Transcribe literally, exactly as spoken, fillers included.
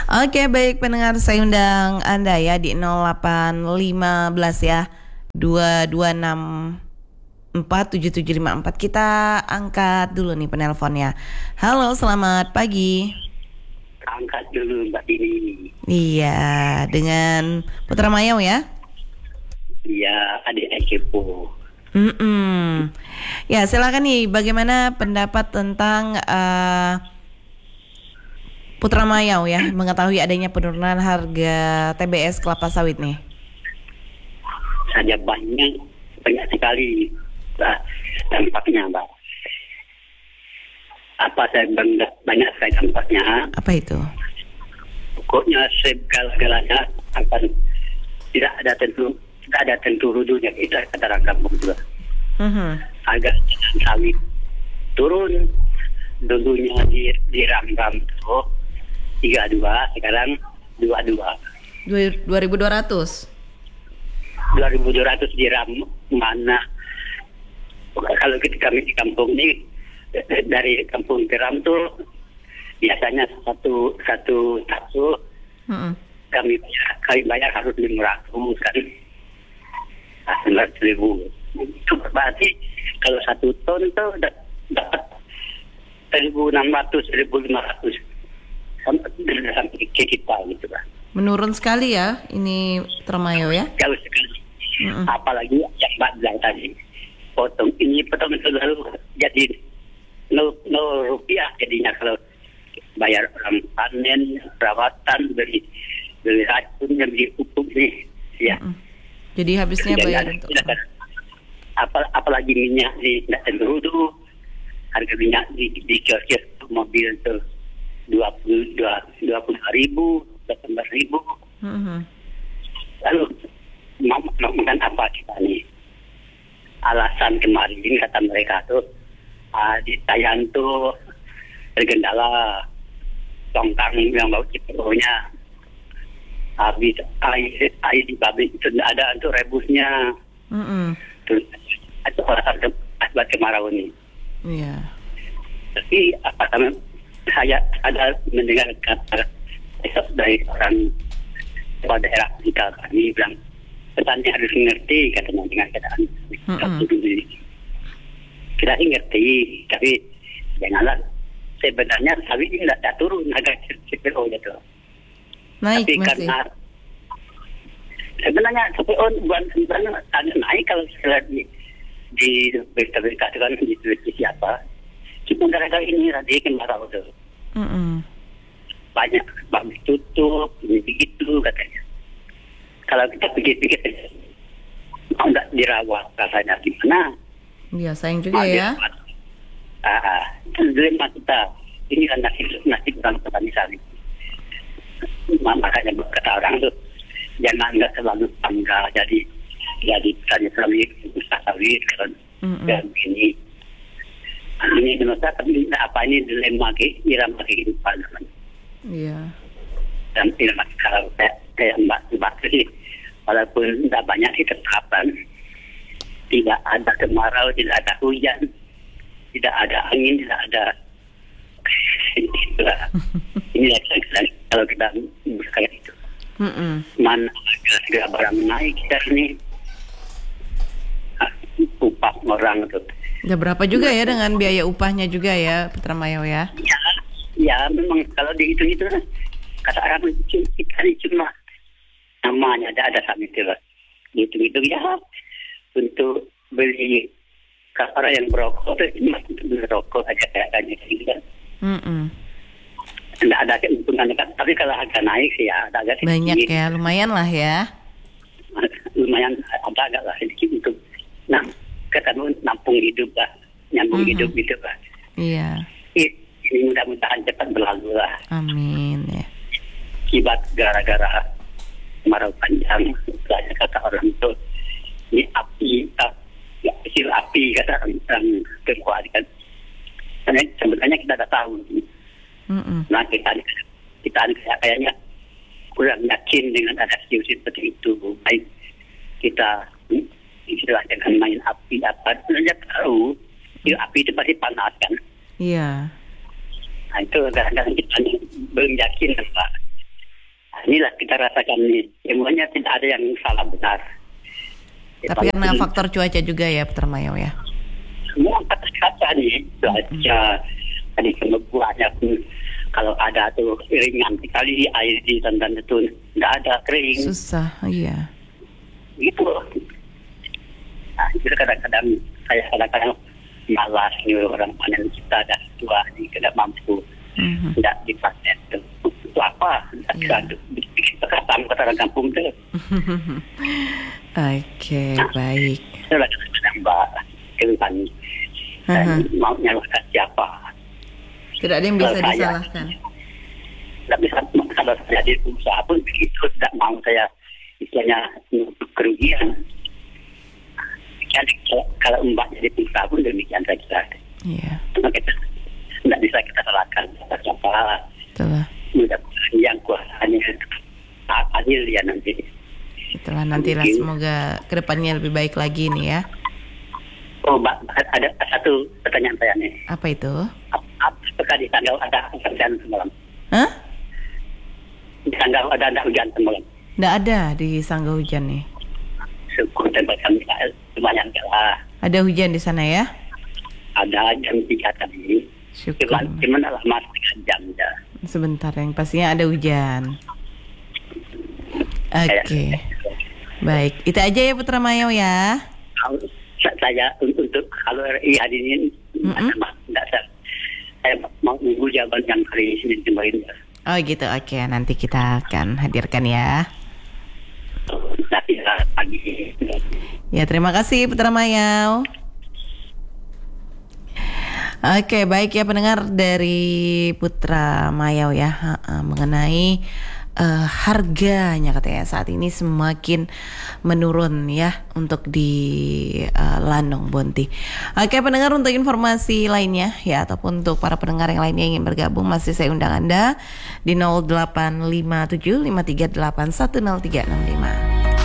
Oke, baik pendengar, saya undang Anda ya di nol delapan lima belas ya dua dua enam empat tujuh tujuh lima empat. Kita angkat dulu nih penelponnya. Halo, selamat pagi. Angkat dulu Mbak Dini. Iya, dengan Putra Mayau ya? Iya, adik Kepo. Mm-mm. Ya, silakan nih, bagaimana pendapat tentang uh, Putra Mayau ya, mengetahui adanya penurunan harga T B S kelapa sawit nih? Saja banyak, banyak sekali Mbak, dampaknya Mbak. Apa saya bangga, banyak sekali dampaknya. Apa itu? Pokoknya segala-galanya akan tidak ada tentu, tidak ada tentu rujunya kita kata orang kampung juga. Mm-hmm. Harga sawit turun, dulunya di di Rambam tuh tiga dua, sekarang dua dua. dua ribu dua ratus. dua ribu dua ratus dirham mana? Kalau kita kami di kampung ini dari kampung Tiram tuh biasanya satu satu satu Mm-hmm. kami kami bayar harus lima ratus kan, sembilan ribu. Itu berarti kalau satu ton tuh dapat seribu enam ratus, seribu lima ratus sampai ke kita gitu kan. Menurun sekali ya ini Termayo ya. Kalau sekali, Mm-mm. apalagi yang Mbak bilang tadi, potong ini potong itu lalu jadi nol nol rupiah jadinya kalau bayar orang panen, perawatan, beli beli racun, beli pupuk nih, ya. Mm-mm. Jadi habisnya Dan bayar ada- untuk ada- Apal, apalagi minyak di tentu dulu, harga minyak di di kios-kios mobil itu dua puluh dua dua puluh ribu, delapan belas ribu. Mm-hmm. Lalu mau mau makan apa kita nih? Alasan kemarin kata mereka tuh ah, di Thailand tuh tergendala tongkang yang bau ciponya, habis air air di pabrik itu tidak ada untuk rebusnya. Mm-mm. Terus itu alasan ke- akibat kemarau ini. Iya. Tapi apa namanya, saya ada mendengar kata dari orang kepala daerah kita kami bilang petani harus mengerti katanya dengan keadaan Mm-mm. ini. Kita sih ngerti, tapi janganlah sebenarnya sawit ini tidak turun harga C P O gitu. Naik Tapi masih. karena sebenarnya C P O bukan sebenarnya ada naik kalau saya lihat di di berita-berita itu kan di televisi apa. Cuma gara-gara ini tadi kemarau tuh Mm-mm. banyak pabrik tutup, ini begitu katanya. Kalau kita pikir-pikir mau tidak dirawat rasanya gimana? Iya, sayang juga ya. Ah, itu dilema kita. Ini kan nasib nasib orang petani sawit. Makanya kata orang tuh jangan nggak selalu bangga jadi jadi petani sawit, usaha sawit kan. Mm-mm. Dan ini ini menurut tapi apa ini dilema ke irama kehidupan namanya. Iya. Dan irama kalau kayak kayak mbak mbak sih walaupun tidak banyak ditetapkan, tidak ada kemarau, tidak ada hujan, tidak ada angin, tidak ada itulah. Ini lagi kalau kita kayak itu. Mm-mm. Mana harga segala barang naik kita ini ah, upah orang itu. Ya berapa juga ya dengan biaya upahnya juga ya Putra Mayau ya. Ya, ya memang kalau dihitung itu kata orang kita ini cuma namanya ada ada sama itu lah. Hitung-hitung ya untuk beli orang yang berokok itu cuma untuk beli rokok aja kayaknya gitu kan. Mm-mm. Tidak ada keuntungannya kan. Tapi kalau harga naik sih ya ada agak sedikit. Banyak ya, lumayan lah ya. Lumayan ada agak lah sedikit untuk nah ketemu nampung hidup lah, nyambung Mhm. hidup hidup lah. Iya. Ih, ini mudah-mudahan cepat berlalu lah. Amin ya. Akibat gara-gara kemarau panjang, banyak kata orang itu ini api, uh, ya, kecil api kata orang orang kekuat kan. Sebenarnya, sebenarnya kita dah tahu. Mm-mm. Nah kita kita kayaknya kurang yakin dengan ada situasi seperti itu. Baik kita hmm, istilah dengan main api apa, sebenarnya tahu itu api itu pasti panas kan. Iya. Nah itu kadang-kadang kita belum yakin Pak. inilah kita rasakan nih, semuanya tidak ada yang salah benar. Tapi karena faktor cuaca juga ya Putra Mayau ya. Semua kata-kata nih, cuaca, tadi kemebuhannya pun kalau ada tuh ringan sekali air di tandan itu tidak ada kering. Susah, iya. Gitu. Nah, itu kadang-kadang saya kadang-kadang malas nyuruh orang panen kita dah tua ini tidak mampu, Mm-hmm. tidak dipanen itu apa? Tidak Yeah. yeah. bikin perkataan kata orang kampung tu. Oke, baik. Saya kadang-kadang mbak keluhan dan mau nyalahkan siapa? Tidak ada yang bisa Kalau saya- disalahkan. Tidak bisa kalau saya jadi pengusaha pun begitu, tidak mau saya istilahnya untuk kerugian. Jadi, kalau, kalau mbak jadi pengusaha pun demikian saya kira. Iya, Cuma kita tidak bisa kita salahkan siapa. itulah. Mudah-mudahan yang kuasanya adil ya nanti. Itulah nantilah Mungkin. semoga kedepannya lebih baik lagi nih ya. Oh, mbak, ada satu pertanyaan saya nih. Apa itu? Apakah di Sanggau ada hujan semalam? Hah? Di Sanggau ada ada hujan semalam? Nggak ada di Sanggau hujan nih. Syukur tempat kami lumayan kalah. Ada hujan di sana ya? Ada jam tiga tadi. Syukur. Cuman, cuman lama setengah jam ya. Sebentar, yang pastinya ada hujan. Oke, baik. Itu aja ya Putra Mayau ya. Kalau saya untuk, untuk kalau R I hari ini Mm-mm. tidak saya, saya mau menunggu jawaban yang hari Senin kemarin. Oh gitu, oke. Nanti kita akan hadirkan ya. Nanti pagi. Ya, terima kasih Putra Mayau. Oke, baik ya pendengar dari Putra Mayau ya, ha-ha, mengenai uh, harganya katanya saat ini semakin menurun ya untuk di uh, Landong Bonti. Oke pendengar, untuk informasi lainnya ya ataupun untuk para pendengar yang lainnya yang ingin bergabung, masih saya undang Anda di nol delapan lima tujuh lima tiga delapan satu nol tiga enam lima.